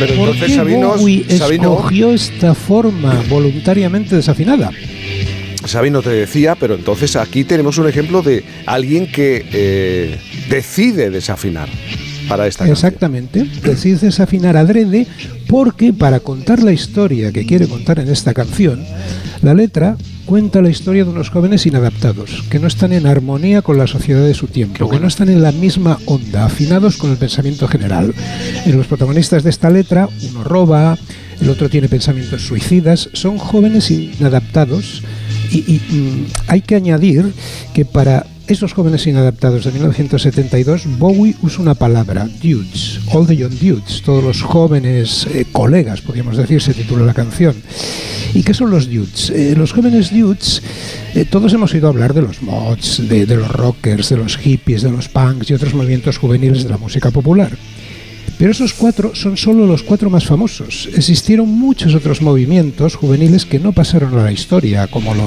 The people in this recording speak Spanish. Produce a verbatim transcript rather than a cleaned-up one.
Pero ¿Por entonces qué Sabino, Bowie Sabino, escogió esta forma voluntariamente desafinada? Sabino te decía, pero entonces aquí tenemos un ejemplo de alguien que eh, decide desafinar para esta canción. Exactamente, decide desafinar adrede porque para contar la historia que quiere contar en esta canción, la letra cuenta la historia de unos jóvenes inadaptados, que no están en armonía con la sociedad de su tiempo, bueno. que no están en la misma onda, afinados con el pensamiento general. En los protagonistas de esta letra, uno roba, el otro tiene pensamientos suicidas, son jóvenes inadaptados. Y, y mm, hay que añadir que para esos jóvenes inadaptados de mil novecientos setenta y dos, Bowie usa una palabra, dudes, all the young dudes, todos los jóvenes eh, colegas, podríamos decir, se titula la canción. ¿Y qué son los dudes? Eh, los jóvenes dudes, eh, todos hemos oído hablar de los mods, de, de los rockers, de los hippies, de los punks y otros movimientos juveniles de la música popular. Pero esos cuatro son solo los cuatro más famosos. Existieron muchos otros movimientos juveniles que no pasaron a la historia, como los